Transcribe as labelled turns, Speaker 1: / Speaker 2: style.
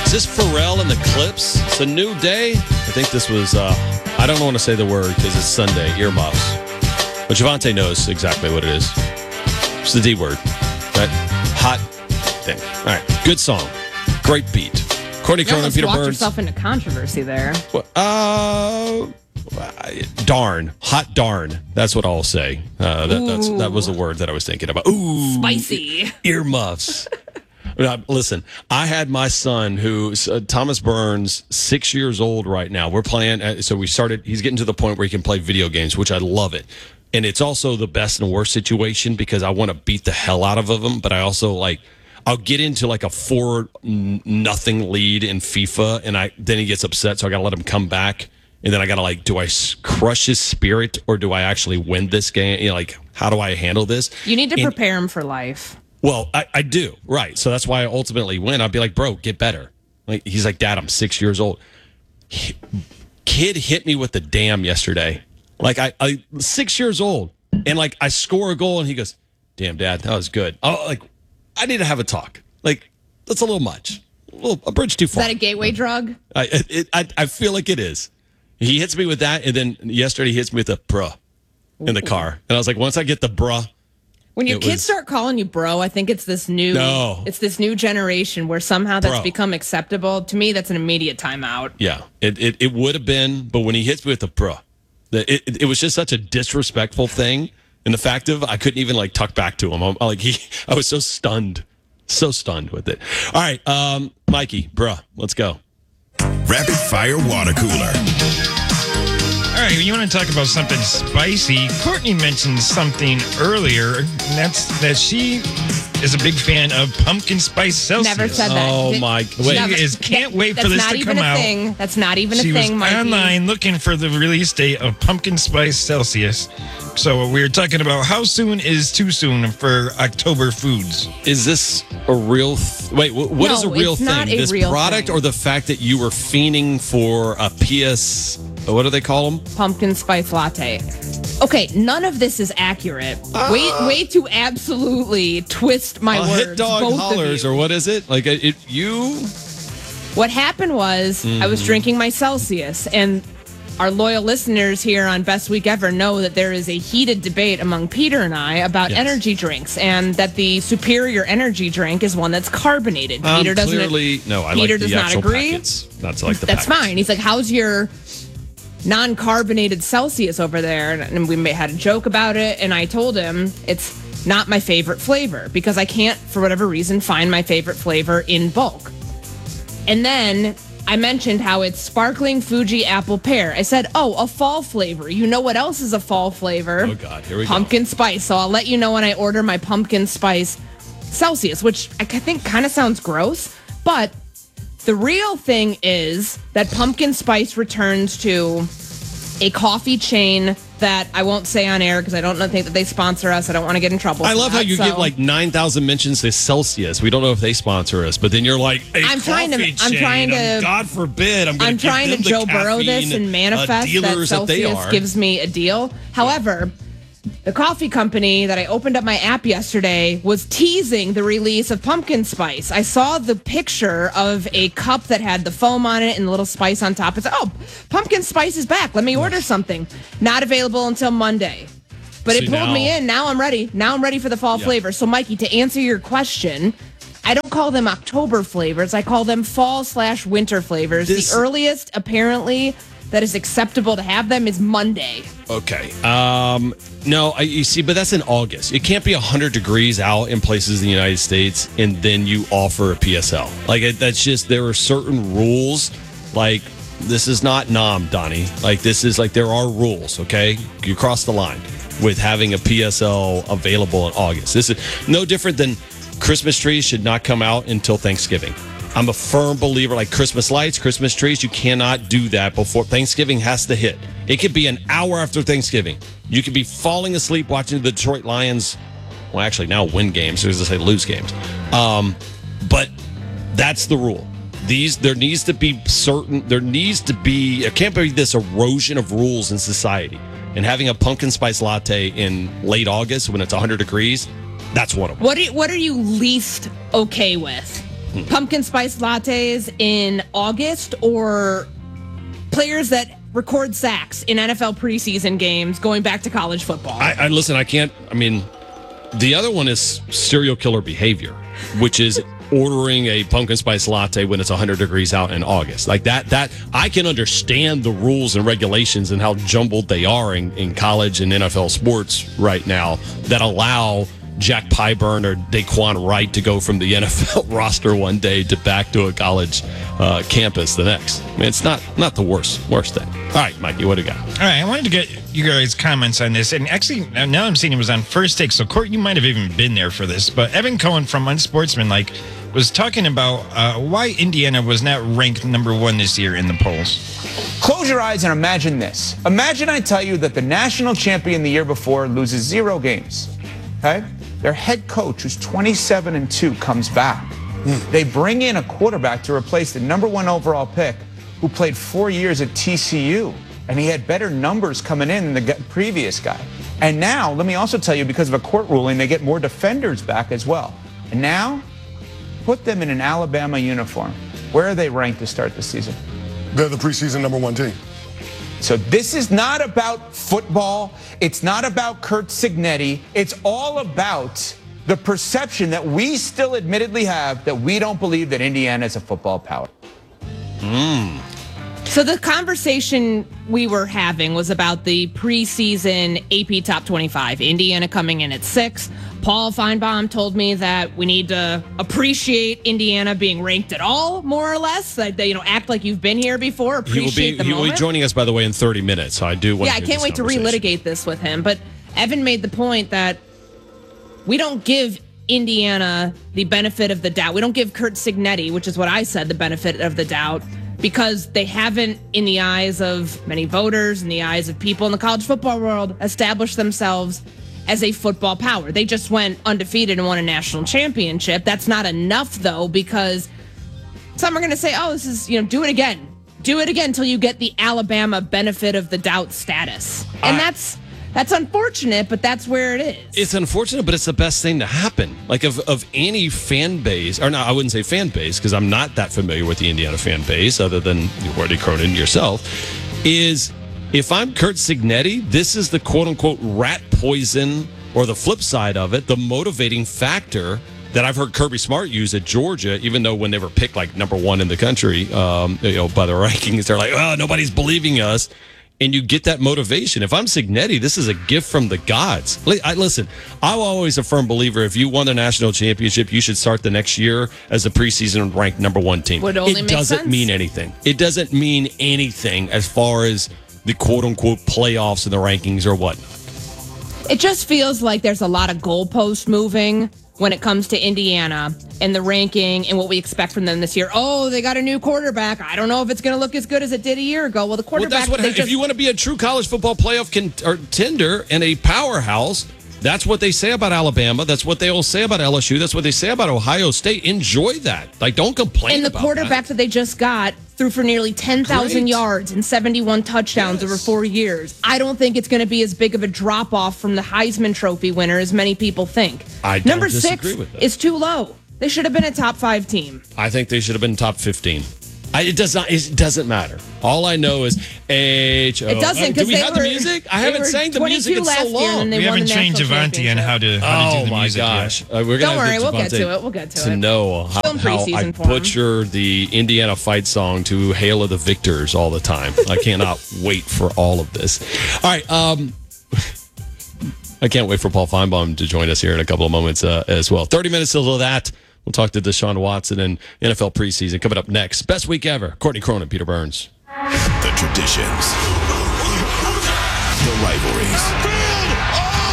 Speaker 1: Is this Pharrell and the Clips? It's a new day. I think this was, I don't want to say the word because it's Sunday, earmuffs. But Javante knows exactly what it is. It's the D word. That hot thing. All right. Good song. Great beat. Courtney Cronin and Peter
Speaker 2: walked
Speaker 1: Burns.
Speaker 2: yourself into controversy there.
Speaker 1: Darn. Hot darn. That's what I'll say. That was the word that I was thinking about. Ooh.
Speaker 2: Spicy.
Speaker 1: Earmuffs. Listen, I had my son who's Thomas Burns, 6 years old right now. We're playing. So he's getting to the point where he can play video games, which I love it. And it's also the best and worst situation because I want to beat the hell out of him. But I also I'll get into like a 4-0 lead in FIFA. And then he gets upset. So I got to let him come back. And then I got to do I crush his spirit or do I actually win this game? How do I handle this?
Speaker 2: You need to prepare him for life.
Speaker 1: Well, I do. Right. So that's why I ultimately win. I'd be like, bro, get better. He's like, Dad, I'm 6 years old. Kid hit me with the damn yesterday. I 6 years old. And I score a goal and he goes, damn, Dad, that was good. Oh, I need to have a talk. That's a little much. A bridge too far.
Speaker 2: Is that a gateway drug?
Speaker 1: I feel like it is. He hits me with that. And then yesterday he hits me with a bruh in the car. And I was like, once I get the bruh.
Speaker 2: When your kids start calling you bro, I think it's this new generation where somehow that's become acceptable. To me, that's an immediate timeout.
Speaker 1: Yeah, it would have been, but when he hits me with the bro, it was just such a disrespectful thing. And the fact of I couldn't even tuck back to him. I was so stunned with it. All right, Mikey, bruh, let's go.
Speaker 3: Rapid Fire Water Cooler.
Speaker 4: All right, you want to talk about something spicy? Courtney mentioned something earlier, and that's that she is a big fan of pumpkin spice Celsius.
Speaker 2: Never said that.
Speaker 1: Oh, my. Wait.
Speaker 4: Can't wait for this to come out.
Speaker 2: That's not even a thing,
Speaker 4: She was
Speaker 2: Mikey.
Speaker 4: online looking for the release date of pumpkin spice Celsius. So we were talking about how soon is too soon for October foods.
Speaker 1: Is this a real... Wait, what is a real
Speaker 2: it's
Speaker 1: thing?
Speaker 2: Not a
Speaker 1: this
Speaker 2: real
Speaker 1: product
Speaker 2: thing.
Speaker 1: Or the fact that you were fiending for a PS... What do they call them?
Speaker 2: Pumpkin spice latte. Okay, none of this is accurate. Way to absolutely twist my words.
Speaker 1: Hit dog
Speaker 2: both
Speaker 1: hollers,
Speaker 2: of you.
Speaker 1: or what is it?
Speaker 2: What happened was I was drinking my Celsius, and our loyal listeners here on Best Week Ever know that there is a heated debate among Peter and I about energy drinks, and that the superior energy drink is one that's carbonated. Peter doesn't.
Speaker 1: Clearly, no. I
Speaker 2: Peter
Speaker 1: like
Speaker 2: does
Speaker 1: the
Speaker 2: not
Speaker 1: actual
Speaker 2: agree.
Speaker 1: packets. That's like the
Speaker 2: That's
Speaker 1: packets.
Speaker 2: fine. He's like, "How's your non-carbonated Celsius over there?" And we had a joke about it, and I told him it's not my favorite flavor because I can't, for whatever reason, find my favorite flavor in bulk. And then I mentioned how it's sparkling Fuji apple pear. I said, oh, a fall flavor. You know what else is a fall flavor?
Speaker 1: Oh, God, here we go.
Speaker 2: Pumpkin spice. So I'll let you know when I order my pumpkin spice Celsius, which I think kind of sounds gross, but the real thing is that pumpkin spice returns to a coffee chain that I won't say on air because I don't think that they sponsor us. I don't want to get in trouble.
Speaker 1: I love how you
Speaker 2: give
Speaker 1: 9,000 mentions to Celsius. We don't know if they sponsor us, but then you're like,
Speaker 2: I'm trying to
Speaker 1: God forbid, I'm
Speaker 2: trying to Joe Burrow this and manifest that Celsius gives me a deal. However, the coffee company that I opened up my app yesterday was teasing the release of pumpkin spice. I saw the picture of a cup that had the foam on it and the little spice on top. It's pumpkin spice is back. Let me order something. Not available until Monday. But it pulled me in. Now I'm ready. Now I'm ready for the fall flavor. So, Mikey, to answer your question, I don't call them October flavors. I call them fall/winter flavors. The earliest, apparently, that is acceptable to have them is Monday.
Speaker 1: Okay. No, you see, but that's in August. It can't be 100 degrees out in places in the United States and then you offer a PSL. That's just, there are certain rules. This is not Nam, Donnie. This is there are rules, okay? You cross the line with having a PSL available in August. This is no different than Christmas trees should not come out until Thanksgiving. I'm a firm believer, Christmas lights, Christmas trees, you cannot do that before Thanksgiving has to hit. It could be an hour after Thanksgiving. You could be falling asleep watching the Detroit Lions, well, actually now win games, as I say, lose games. But that's the rule. There needs to be it can't be this erosion of rules in society. And having a pumpkin spice latte in late August when it's 100 degrees, that's one of them.
Speaker 2: What are you least okay with? pumpkin spice lattes in August or players that record sacks in NFL preseason games going back to college football?
Speaker 1: Listen, the other one is serial killer behavior, which is ordering a pumpkin spice latte when it's 100 degrees out in August. Like that I can understand the rules and regulations and how jumbled they are in college and NFL sports right now that allow Jack Pyburn or Daquan Wright to go from the NFL roster one day to back to a college campus the next. I mean, it's not the worst thing. All right, Mikey, what do you got? All
Speaker 4: right, I wanted to get you guys' comments on this. And actually, now I'm seeing it was on First Take. So, Court, you might have even been there for this. But Evan Cohen from Unsportsmanlike was talking about why Indiana was not ranked number 1 this year in the polls.
Speaker 5: Close your eyes and imagine this. Imagine I tell you that the national champion the year before loses 0 games. Okay? Their head coach, who's 27-2, comes back. They bring in a quarterback to replace the number 1 overall pick who played 4 years at TCU, and he had better numbers coming in than the previous guy. And now, let me also tell you, because of a court ruling, they get more defenders back as well. And now, put them in an Alabama uniform. Where are they ranked to start the season?
Speaker 6: They're the preseason number 1 team.
Speaker 5: So this is not about football. It's not about Curt Cignetti. It's all about the perception that we still admittedly have that we don't believe that Indiana is a football power.
Speaker 2: So the conversation we were having was about the preseason AP Top 25. Indiana coming in at 6. Paul Feinbaum told me that we need to appreciate Indiana being ranked at all, more or less. Like, act like you've been here before. Appreciate the moment.
Speaker 1: He will be joining us, by the way, in 30 minutes. So I do want.
Speaker 2: Yeah, I can't wait to relitigate this with him. But Evan made the point that we don't give Indiana the benefit of the doubt. We don't give Curt Cignetti, which is what I said, the benefit of the doubt, because they haven't, in the eyes of many voters, in the eyes of people in the college football world, established themselves as a football power. They just went undefeated and won a national championship. That's not enough, though, because some are going to say, oh, this is, do it again. Do it again until you get the Alabama benefit of the doubt status. And that's unfortunate, but that's where it is.
Speaker 1: It's unfortunate, but it's the best thing to happen. Like, of any fan base, or no, I wouldn't say fan base, because I'm not that familiar with the Indiana fan base, other than Wardy Cronin yourself, is if I'm Curt Cignetti, this is the quote-unquote rat poison, or the flip side of it, the motivating factor that I've heard Kirby Smart use at Georgia, even though when they were picked like number 1 in the country, by the rankings, they're like, oh, nobody's believing us. And you get that motivation. If I'm Cignetti, this is a gift from the gods. Listen, I'm always a firm believer, if you won the national championship, you should start the next year as a preseason ranked number 1 team.
Speaker 2: It
Speaker 1: doesn't mean anything. It doesn't mean anything as far as the quote-unquote playoffs and the rankings or whatnot.
Speaker 2: It just feels like there's a lot of goalpost moving when it comes to Indiana and the ranking and what we expect from them this year. Oh, they got a new quarterback. I don't know if it's going to look as good as it did a year ago. Well, the quarterback...
Speaker 1: if you want to be a true college football playoff contender and a powerhouse, that's what they say about Alabama. That's what they will say about LSU. That's what they say about Ohio State. Enjoy that. Like, don't complain about that.
Speaker 2: And the quarterback that they just got threw for nearly 10,000 yards and 71 touchdowns over 4 years. I don't think it's going to be as big of a drop-off from the Heisman Trophy winner as many people think.
Speaker 1: Number 6
Speaker 2: is too low. They should have been a top 5 team.
Speaker 1: I think they should have been top 15. It doesn't matter. All I know is H-O.
Speaker 2: It doesn't,
Speaker 1: do we have the music? I haven't sang the music in so long.
Speaker 4: We haven't trained Javante on how to do the music.
Speaker 1: Oh, my gosh. Don't
Speaker 2: worry, we'll get to it.
Speaker 1: To know how I butcher the Indiana fight song to Hail of the Victors all the time. I cannot wait for all of this. All right. I can't wait for Paul Feinbaum to join us here in a couple of moments as well. 30 minutes till that. We'll talk to Deshaun Watson and NFL preseason coming up next. Best week ever. Courtney Cronin, Peter Burns.
Speaker 3: The traditions. The rivalries.